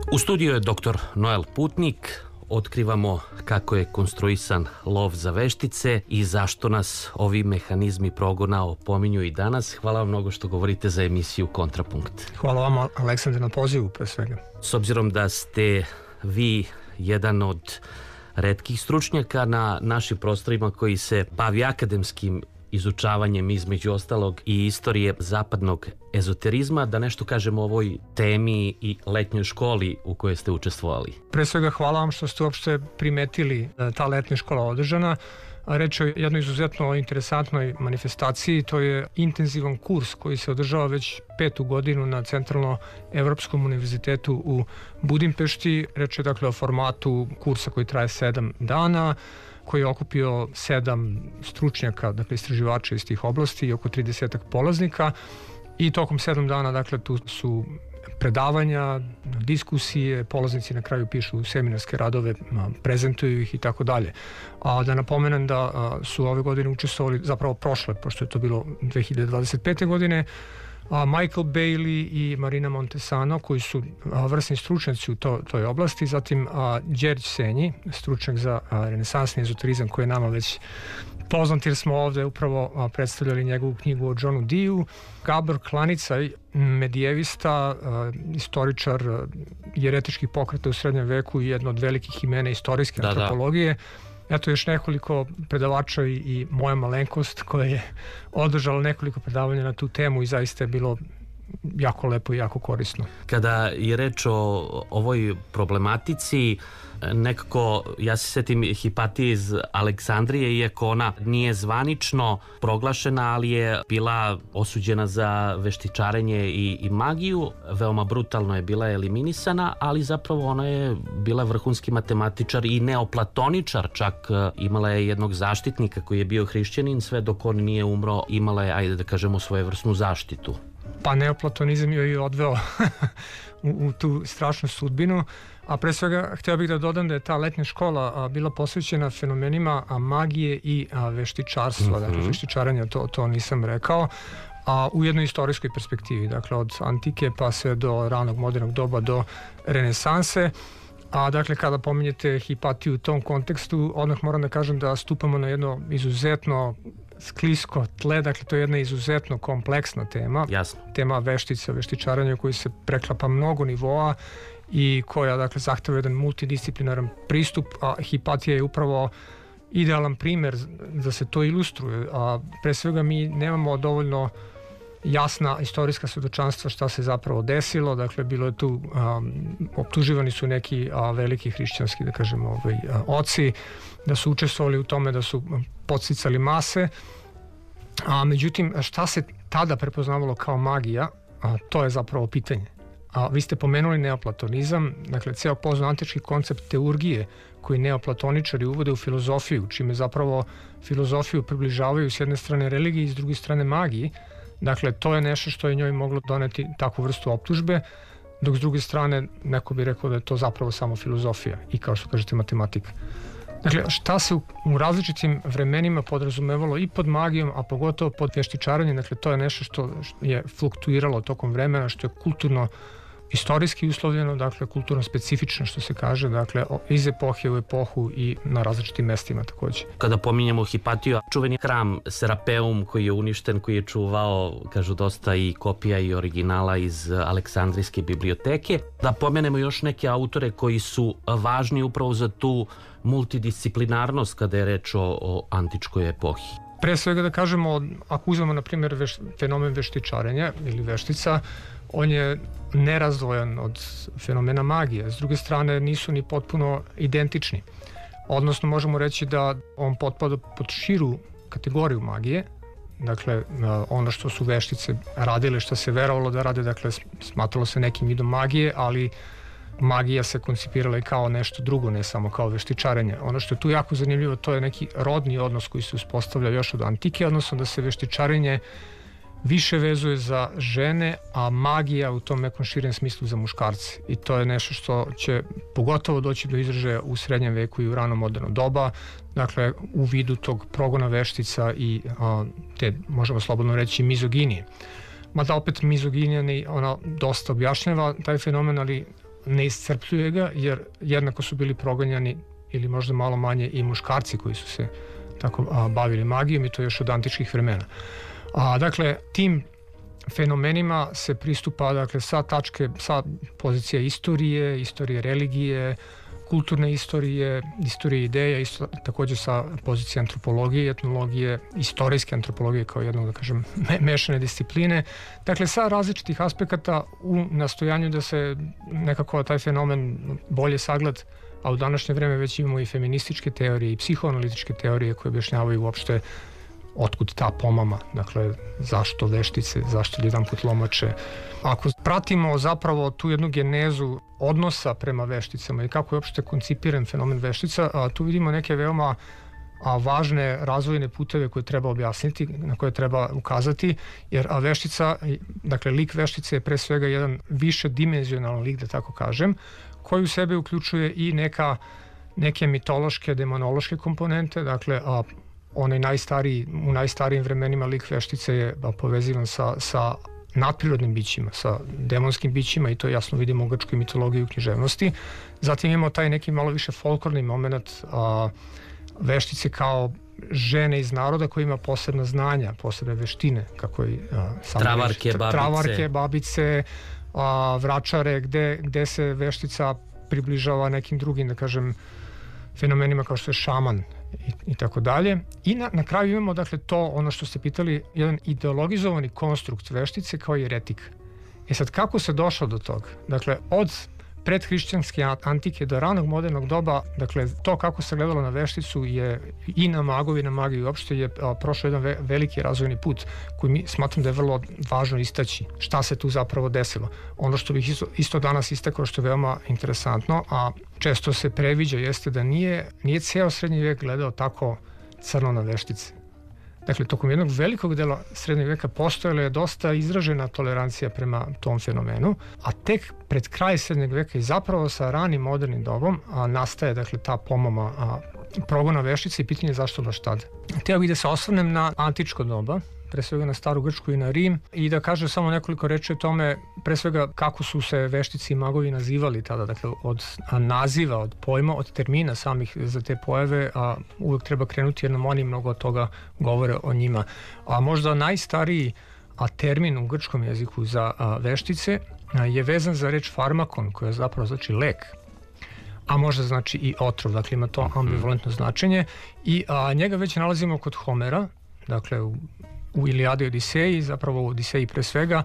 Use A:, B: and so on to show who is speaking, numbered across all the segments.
A: U studiju je dr. Noel Putnik. Otkrivamo kako je konstruisan lov za veštice i zašto nas ovi mehanizmi progona opominju i danas. Hvala vam mnogo što govorite za emisiju Kontrapunkt.
B: Hvala vam, Aleksandar, na pozivu pre svega.
A: S obzirom da ste vi jedan od retkih stručnjaka na našim prostorima koji se bavi akademskim izučavanjem između ostalog i istorije zapadnog ezoterizma, da nešto kažemo o ovoj temi i letnjoj školi u kojoj ste učestvovali.
B: Pre svega hvala vam što ste uopšte primetili da ta letnja škola održana. Reč je o jednoj izuzetno interesantnoj manifestaciji, to je intenzivan kurs koji se održava već 5. godinu na Centralno-evropskom univerzitetu u Budimpešti. Reč je dakle o formatu kursa koji traje 7 dana, koji je okupio 7 stručnjaka, dakle istraživača iz tih oblasti i oko 30 polaznika. I tokom 7 dana, dakle, tu su predavanja, diskusije, polaznici na kraju pišu seminarske radove, prezentuju ih i tako dalje. A da napomenem da su ove godine učestvovali, zapravo prošle, pošto je to bilo 2025. godine, Michael Bailey i Marina Montesano, koji su vrsni stručnjaci u toj oblasti, zatim Đerđ Senji, stručnjak za renesansni ezoterizam, koji je nama već poznat jer smo ovde upravo predstavljali njegovu knjigu o Johnu Deeu, Gabor Klanicaj, medijevista, istoričar jeretičkih pokreta u srednjem veku i jedno od velikih imena istorijske antropologije. Eto još nekoliko predavača i moja malenkost koja je održala nekoliko predavanja na tu temu i zaista je bilo jako lepo i jako korisno.
A: Kada je reč o ovoj problematici, nekako, ja se setim Hipatije iz Aleksandrije, iako ona nije zvanično proglašena, ali je bila osuđena za veštičarenje i magiju, veoma brutalno je bila eliminisana, ali zapravo ona je bila vrhunski matematičar i neoplatoničar, čak imala je jednog zaštitnika koji je bio hrišćanin, sve dok on nije umro, imala je, ajde da kažemo, svojevrsnu zaštitu.
B: Pa neoplatonizam joj je odveo u tu strašnu sudbinu, a pre svega htio bih da dodam da je ta letnja škola bila posvećena fenomenima magije i veštičarstva, dakle veštičaranja, to nisam rekao, a u jednoj istorijskoj perspektivi, dakle od antike pa sve do ranog modernog doba do renesanse. A dakle, kada pominjete Hipatiju u tom kontekstu, odmah moram da kažem da stupamo na jedno izuzetno sklisko tle, dakle to je jedna izuzetno kompleksna tema.
A: Jasno. Tema
B: veštica, veštičaranja koji se preklapa mnogo nivoa i koja, dakle, zahteva jedan multidisciplinaran pristup, a Hipatija je upravo idealan primer da se to ilustruje. A pre svega mi nemamo dovoljno jasna istorijska svedočanstva šta se zapravo desilo, dakle bilo je tu, optuživani su neki veliki hrišćanski, da kažemo, oci, da su učestvovali u tome, da su podsticali mase, međutim šta se tada prepoznavalo kao magija, to je zapravo pitanje. Vi ste pomenuli neoplatonizam, dakle ceo poznantički koncept teurgije koji neoplatoničari uvode u filozofiju, čime zapravo filozofiju približavaju s jedne strane religiji i s druge strane magiji. Dakle, to je nešto što je njoj moglo doneti takvu vrstu optužbe, dok s druge strane neko bi rekao da je to zapravo samo filozofija i, kao što kažete, matematika. Dakle, šta se u različitim vremenima podrazumevalo i pod magijom, a pogotovo pod veštičaranjem, dakle, to je nešto što je fluktuiralo tokom vremena, što je kulturno istorijski uslovljeno, dakle kulturno specifično, što se kaže, dakle iz epohe u epohu i na različitim mestima takođe.
A: Kada pominjemo Hipatiju, čuveni hram Serapeum koji je uništen, koji je čuvao, kažu, dosta i kopija i originala iz Aleksandrijske biblioteke. Da pomenemo još neke autore koji su važni upravo za tu multidisciplinarnost kada je reč o antičkoj epohi.
B: Pre svega da kažemo, ako uzmemo na primjer fenomen veštičarenja ili veštica, on je nerazdvojan od fenomena magije. S druge strane, nisu ni potpuno identični. Odnosno, možemo reći da on potpada pod širu kategoriju magije. Dakle, ono što su veštice radile, što se verovalo da rade, dakle, smatralo se nekim vidom magije, ali magija se koncipirala i kao nešto drugo, ne samo kao veštičarenje. Ono što je tu jako zanimljivo, to je neki rodni odnos koji se uspostavlja još od antike, odnosno da se veštičarenje više vezuje za žene, a magija u tom nekom širem smislu za muškarce. I to je nešto što će pogotovo doći do izražaja u srednjem veku i u rano moderno doba, dakle u vidu tog progona veštica i te, možemo slobodno reći, mizoginije. Mada opet mizoginija ona dosta objašnjava taj fenomen, ali ne iscrpljuje ga, jer jednako su bili proganjani ili možda malo manje i muškarci koji su se tako bavili magijom, i to još od antičkih vremena. Dakle, tim fenomenima se pristupa, dakle, sa pozicija istorije religije, kulturne istorije ideja, takođe sa pozicije antropologije, etnologije, istorijske antropologije kao jednog, da kažem, mešane discipline. Dakle, sa različitih aspekata u nastojanju da se nekako taj fenomen bolje sagleda, a u današnje vreme već imamo i feminističke teorije i psihoanalitičke teorije koje objašnjavaju uopšte otkud ta pomama, dakle, zašto veštice, zašto jedanput lomače. Ako pratimo zapravo tu jednu genezu odnosa prema vešticama i kako je uopšte koncipiran fenomen veštica, tu vidimo neke veoma važne razvojne puteve koje treba objasniti, na koje treba ukazati, jer veštica, dakle, lik veštice je pre svega jedan više dimenzionalan lik, da tako kažem, koji u sebe uključuje i neke mitološke, demonološke komponente, dakle, u najstarijim vremenima lik veštice je povezivan sa nadprirodnim bićima, sa demonskim bićima, i to jasno vidimo u grčkoj mitologiji i u književnosti. Zatim imamo taj neki malo više folklorni moment veštice kao žene iz naroda koja ima posebna znanja, posebne veštine, kako i travarke, babice, vračare, gde se veštica približava nekim drugim, da kažem, fenomenima kao što je šaman i tako dalje. I na kraju imamo, dakle, to, ono što ste pitali, jedan ideologizovani konstrukt veštice kao jeretika. Sad, kako se došlo do toga? Dakle, od predhrišćanske antike do ranog modernog doba, dakle, to kako se gledalo na vešticu je i na magovi, na magiju uopšte je prošao jedan veliki razvojni put koji mi smatram da je vrlo važno istaći. Šta se tu zapravo desilo? Ono što bih isto danas istakao, što je veoma interesantno, a često se previđa, jeste da nije ceo srednji vek gledao tako crno na veštice. Dakle, tokom jednog velikog dela srednjeg veka postojala je dosta izražena tolerancija prema tom fenomenu, a tek pred kraj srednjeg veka i zapravo sa ranim modernim dobom nastaje, dakle, ta pomama progona veštice i pitanje zašto baš tada. Hteo bih da se osvrnem na antičko doba, pre svega na Staru Grčku i na Rim, i da kažem samo nekoliko reči o tome, pre svega kako su se veštici i magovi nazivali tada, dakle, od naziva, od pojma, od termina samih za te pojave, a uvek treba krenuti jer nam oni mnogo od toga govore o njima. A možda najstariji termin u grčkom jeziku za veštice je vezan za reč farmakon, koja zapravo znači lek, a možda znači i otrov, dakle ima to ambivalentno značenje, i njega već nalazimo kod Homera, dakle u Ilijadi i Odiseji, zapravo u Odiseji pre svega.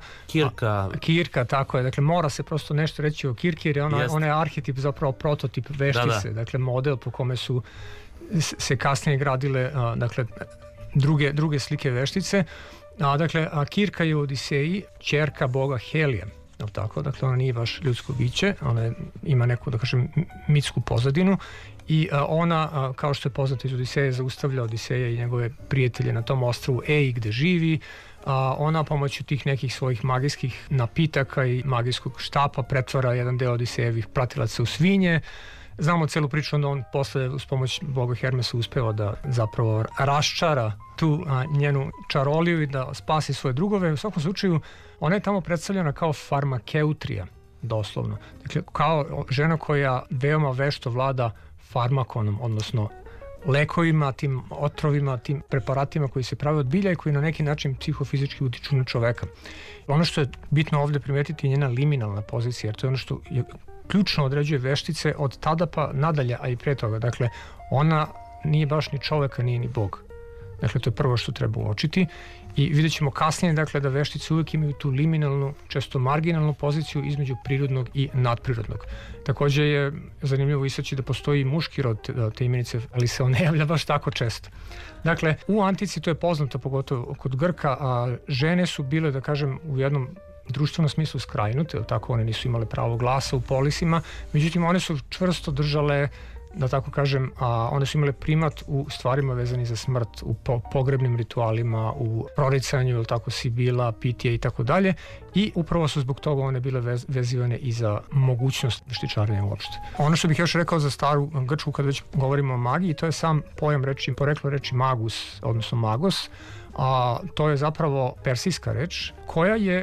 B: Kirka, tako je. Dakle, mora se prosto nešto reći o Kirki, jer je ona je arhetip, zapravo prototip veštice, dakle model po kome su se kasnije gradile, dakle, druge slike veštice. Dakle, Kirka je u Odiseji ćerka boga Helija, tako? Dakle, ona nije baš ljudsko biće, ona ima neku, da kažem, mitsku pozadinu, i ona, kao što je poznato iz Odiseje, zaustavlja Odiseja i njegove prijatelje na tom ostrvu Eji gde živi. Ona pomoću tih nekih svojih magijskih napitaka i magijskog štapa pretvara jedan deo Odisejevih pratilaca u svinje. Znamo celu priču, onda on posle uz pomoć boga Hermesa uspeva da zapravo raščara tu njenu čaroliju i da spasi svoje drugove. U svakom slučaju, ona je tamo predstavljena kao farmakeutrija, doslovno. Dakle, kao žena koja veoma vešto vlada farmakonom, odnosno lekovima, tim otrovima, tim preparatima koji se prave od bilja i koji na neki način psihofizički utiču na čoveka. Ono što je bitno ovde primetiti je njena liminalna pozicija, jer to je ono što je ključno određuje veštice od tada pa nadalje, a i pre toga. Dakle, ona nije baš ni čoveka, nije ni bog. Dakle, to je prvo što treba uočiti, i vidjet ćemo kasnije, dakle, da veštice uvijek imaju tu liminalnu, često marginalnu poziciju između prirodnog i nadprirodnog. Takođe je zanimljivo istaći da postoji muški rod te imenice, ali se on ne javlja baš tako često. Dakle, u antici to je poznato, pogotovo kod Grka, a žene su bile, da kažem, u jednom društvenom smislu skrajnute, tako, one nisu imale pravo glasa u polisima, međutim, one su čvrsto držale, da tako kažem, one su imale primat u stvarima vezani za smrt, u pogrebnim ritualima, u proricanju, tako, sibila, pitija i tako dalje, i upravo su zbog toga one bile vezivane i za mogućnost veštičarenja uopšte. Ono što bih još rekao za Staru Grčku, kad već govorimo o magiji, to je sam pojam reči, poreklo reči magus, odnosno magos, a to je zapravo persijska reč, koja je kod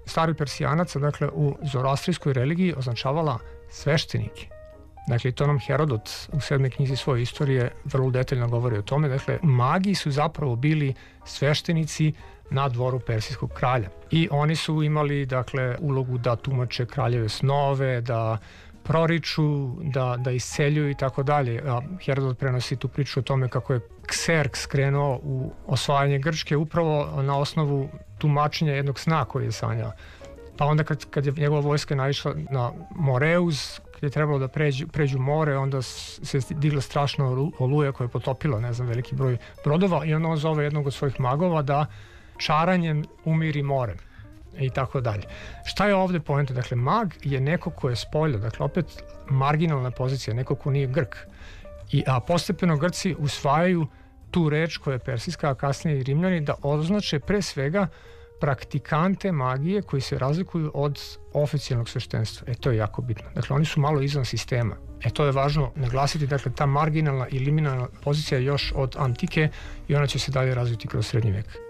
B: starih Persijanaca, dakle u zoroastrijskoj religiji označavala sveštenike. Dakle, to nam Herodot u 7. knjizi svoje istorije vrlo detaljno govori o tome. Dakle, magi su zapravo bili sveštenici na dvoru persijskog kralja. I oni su imali, dakle, ulogu da tumače kraljeve snove, da proriču, da isceljuju i tako dalje. Herodot prenosi tu priču o tome kako je Kserks krenuo u osvajanje Grčke upravo na osnovu tumačenja jednog sna koji je sanjao. Pa onda kad je njegova vojska naišla na Moreus, kad je trebalo da pređu more, onda se digla strašna oluja koja je potopila, veliki broj brodova i onda on zove jednog od svojih magova da čaranjem umiri more i tako dalje. Šta je ovde poenta? Dakle, mag je neko ko je spolja, dakle, opet marginalna pozicija, neko ko nije Grk. A postepeno Grci usvajaju tu reč koja je persijska, a kasnije i Rimljani, da označe pre svega praktikante magije koji se razlikuju od oficijalnog sveštenstva. To je jako bitno. Dakle, oni su malo izvan sistema. To je važno naglasiti. Dakle, ta marginalna i liminalna pozicija je još od antike i ona će se dalje razviti kroz srednji vek.